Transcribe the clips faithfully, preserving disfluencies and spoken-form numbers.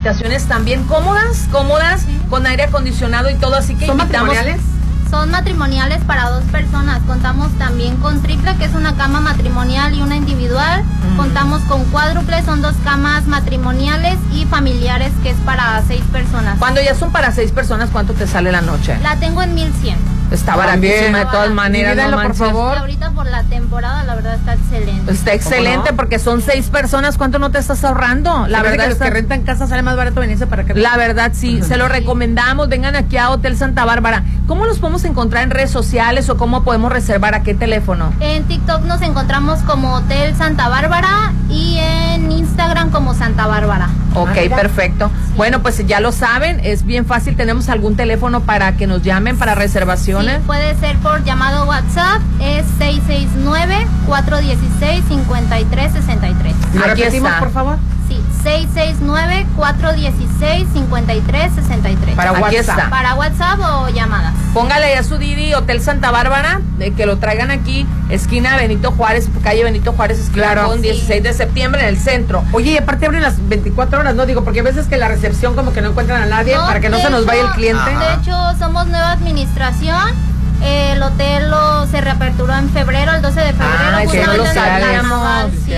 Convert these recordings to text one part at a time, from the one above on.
habitaciones también cómodas, cómodas, sí, con aire acondicionado y todo, así que ¿Son invitamos... matrimoniales? Son matrimoniales para dos personas. Contamos también con triple, que es una cama matrimonial y una individual. Mm. Contamos con cuádruple, son dos camas matrimoniales y familiares, que es para seis personas. Cuando ya son para seis personas, ¿cuánto te sale la noche? La tengo en mil cien. Está baratísima de todas maneras, no manches. por favor. Y ahorita por la temporada, la verdad, está excelente. Está excelente, no? Porque son seis personas. ¿Cuánto no te estás ahorrando? La verdad, que está... los que rentan casa sale más barato venirse para acá. La verdad, sí, se lo recomendamos. Vengan aquí a Hotel Santa Bárbara. ¿Cómo los podemos encontrar en redes sociales o cómo podemos reservar? ¿A qué teléfono? En TikTok nos encontramos como Hotel Santa Bárbara y en Instagram como Santa Bárbara. Ok, ah, perfecto. Sí. Bueno, pues ya lo saben, es bien fácil. ¿Tenemos algún teléfono para que nos llamen para reservaciones? Sí, puede ser por llamado WhatsApp, es seis seis nueve, cuatro uno seis, cinco tres seis tres. ¿Lo repetimos, por favor? Sí, seis seis nueve, cuatro uno seis, cinco tres seis tres. Para Aquí WhatsApp. Está. Para WhatsApp o llamadas. Póngale a su Didi, Hotel Santa Bárbara, de que lo traigan aquí, esquina Benito Juárez, calle Benito Juárez, esquina claro, con sí. dieciséis de septiembre en el centro. Oye, y aparte abren las veinticuatro horas, ¿no? Digo, porque a veces que la recepción como que no encuentran a nadie, no, para que no se nos vaya el cliente. De hecho, somos nueva administración. El hotel lo, se reaperturó en febrero, el doce de febrero. Ah, que no lo sabíamos. Sí.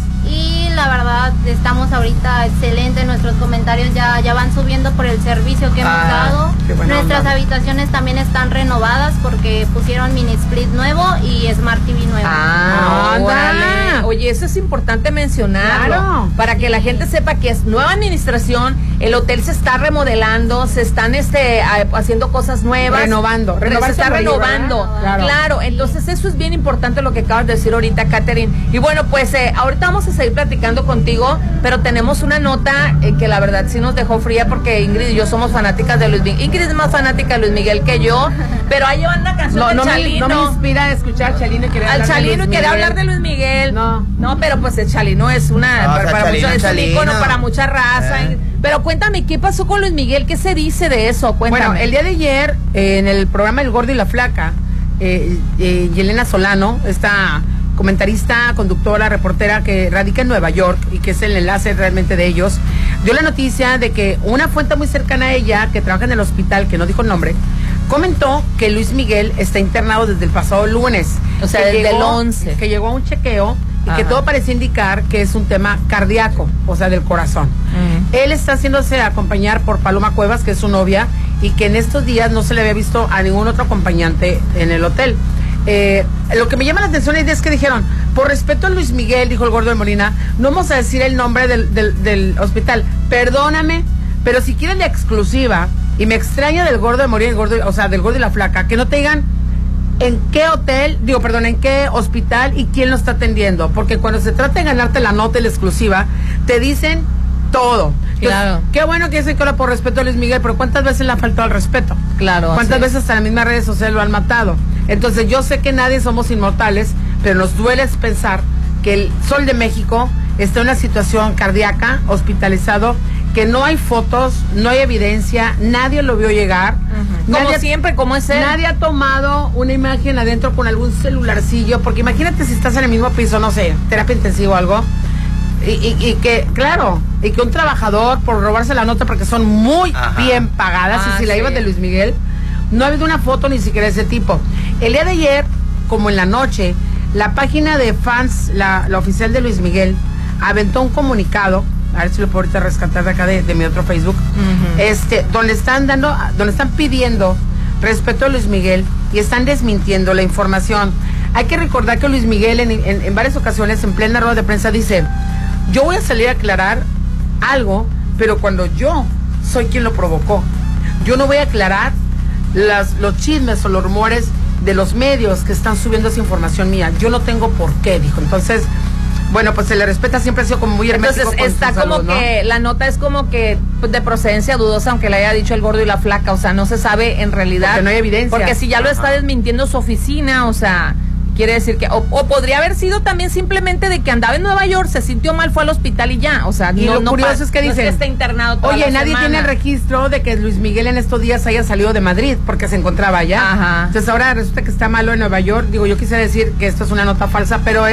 Y la verdad, estamos ahorita excelente. Nuestros comentarios ya, ya van subiendo por el servicio que hemos ah, dado. Nuestras onda. habitaciones también están renovadas porque pusieron mini split nuevo y Smart T V nuevo. Ah, órale. Oye, eso es importante mencionarlo. Claro. Para que la gente sepa que es nueva administración, el hotel se está remodelando, se están este haciendo cosas nuevas. Renovando. Se está renovando. Claro. claro. Entonces eso es bien importante lo que acabas de decir ahorita, Catherine. Y bueno, pues eh, ahorita vamos a seguir platicando contigo, pero tenemos una nota eh, que la verdad sí nos dejó fría porque Ingrid y yo somos fanáticas de Luis Miguel. Ingrid es más fanática de Luis Miguel que yo, pero ahí llevan una canción no, de no Chalino. Me, no me inspira a escuchar Chalino y querer Al hablar Chalino de Luis quiere Miguel. hablar de Luis Miguel. No. No, pero pues el Chalino es una, no, para, para Chalino, mucho, es Chalino. un ícono para mucha raza. Eh. Pero cuéntame, ¿qué pasó con Luis Miguel? ¿Qué se dice de eso? Cuéntame. Bueno, el día de ayer, eh, en el programa El Gordo y la Flaca, eh, eh, Yelena Solano, esta comentarista, conductora, reportera que radica en Nueva York y que es el enlace realmente de ellos, dio la noticia de que una fuente muy cercana a ella, que trabaja en el hospital, que no dijo el nombre, comentó que Luis Miguel está internado desde el pasado lunes. O sea, desde llegó, el once. Que llegó a un chequeo y Ajá. que todo parecía indicar que es un tema cardíaco, o sea, del corazón. Uh-huh. Él está haciéndose acompañar por Paloma Cuevas, que es su novia, y que en estos días no se le había visto a ningún otro acompañante en el hotel. Eh, lo que me llama la atención es que dijeron, por respeto a Luis Miguel, dijo el Gordo de Molina, no vamos a decir el nombre del, del, del hospital, perdóname, pero si quieren la exclusiva, y me extraña del Gordo de Molina, el gordo, o sea, del Gordo y la Flaca, que no te digan en qué hotel, digo, perdón, en qué hospital y quién lo está atendiendo, porque cuando se trata de ganarte la nota y la exclusiva, te dicen todo. Claro. Entonces, qué bueno que dicen que ahora por respeto a Luis Miguel, pero ¿cuántas veces le ha faltado al respeto? Claro. ¿Cuántas veces hasta en las mismas redes sociales lo han matado? Entonces yo sé que nadie somos inmortales, pero nos duele pensar que el Sol de México está en una situación cardíaca, hospitalizado, que no hay fotos, no hay evidencia, nadie lo vio llegar. Uh-huh. Como nadie, siempre, como es él. Nadie ha tomado una imagen adentro con algún celularcillo, porque imagínate si estás en el mismo piso, no sé, terapia intensiva o algo, y, y, y que, claro, y que un trabajador por robarse la nota, porque son muy Ajá. bien pagadas, ah, y si la sí. llevas de Luis Miguel, no ha habido una foto ni siquiera de ese tipo. El día de ayer, como en la noche, la página de fans, la, la oficial de Luis Miguel, aventó un comunicado, a ver si lo puedo ahorita rescatar de acá de, de mi otro Facebook, uh-huh. este, donde están dando, donde están pidiendo respeto a Luis Miguel y están desmintiendo la información. Hay que recordar que Luis Miguel en, en, en varias ocasiones, en plena rueda de prensa, dice, yo voy a salir a aclarar algo, pero cuando yo soy quien lo provocó, yo no voy a aclarar las, los chismes o los rumores de los medios que están subiendo esa información mía. Yo no tengo por qué, dijo. Entonces, bueno, pues se le respeta, siempre ha sido como muy hermético. Entonces está como salud, que, ¿no? La nota es como que de procedencia dudosa, aunque le haya dicho el Gordo y la Flaca, o sea, no se sabe en realidad. Porque no hay evidencia. Porque si ya lo está desmintiendo su oficina, o sea, quiere decir que, o, o podría haber sido también simplemente de que andaba en Nueva York, se sintió mal, fue al hospital y ya, o sea, y no, lo no curioso es que no dicen, es que está internado toda oye, la nadie semana. tiene el registro de que Luis Miguel en estos días haya salido de Madrid, porque se encontraba allá. Ajá. Entonces ahora resulta que está malo en Nueva York. Digo, yo quisiera decir que esto es una nota falsa, pero es,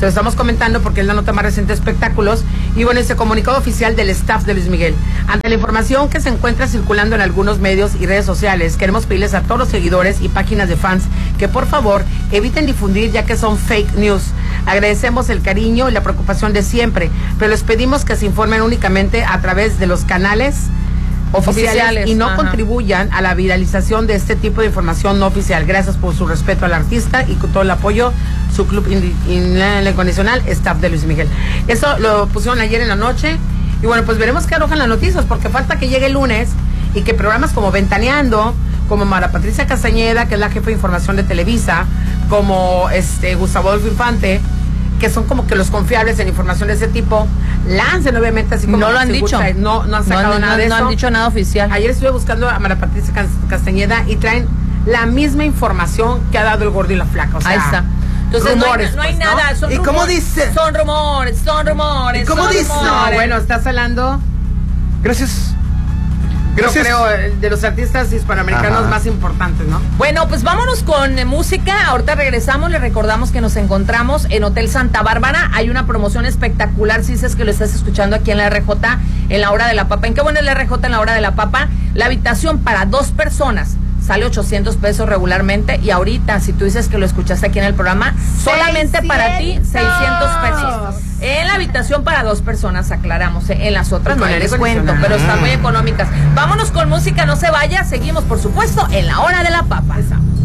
Se lo estamos comentando porque es la nota más reciente de espectáculos. Y bueno, ese comunicado oficial del staff de Luis Miguel. Ante la información que se encuentra circulando en algunos medios y redes sociales, queremos pedirles a todos los seguidores y páginas de fans que por favor eviten difundir, ya que son fake news. Agradecemos el cariño y la preocupación de siempre, pero les pedimos que se informen únicamente a través de los canales oficiales, oficiales y no ajá. contribuyan a la viralización de este tipo de información no oficial. Gracias por su respeto al artista y con todo el apoyo, su club incondicional, staff de Luis Miguel. Eso lo pusieron ayer en la noche y bueno, pues veremos qué arrojan las noticias, porque falta que llegue el lunes y que programas como Ventaneando, como Mara Patricia Castañeda, que es la jefa de información de Televisa, como este Gustavo Adolfo Infante, que son como que los confiables en información de ese tipo, lancen obviamente así como no lo han dicho, gusta, no, no han sacado no, nada no, de eso. No han dicho nada oficial. Ayer estuve buscando a Mara Patricia Castañeda y traen la misma información que ha dado el Gordo y la Flaca. O sea, ahí está. Entonces rumores, no hay, no hay pues, nada, son ¿Y rumores, cómo dice? Son rumores, son rumores. ¿Y cómo son dice? rumores. No, bueno, estás hablando. Gracias. Gracias. Yo creo de los artistas hispanoamericanos Ajá. más importantes, ¿no? Bueno, pues vámonos con eh, música. Ahorita regresamos. Les recordamos que nos encontramos en Hotel Santa Bárbara. Hay una promoción espectacular. Si dices que lo estás escuchando aquí en la R J, en la hora de la papa. ¿En qué bueno es la R J en la hora de la papa? La habitación para dos personas sale ochocientos pesos regularmente, y ahorita si tú dices que lo escuchaste aquí en el programa, solamente seiscientos para ti seiscientos pesos. En la habitación para dos personas, aclaramos, ¿eh? En las otras no hay descuento, pero están muy económicas. Vámonos con música, no se vaya, seguimos por supuesto en la hora de la papa. Esa.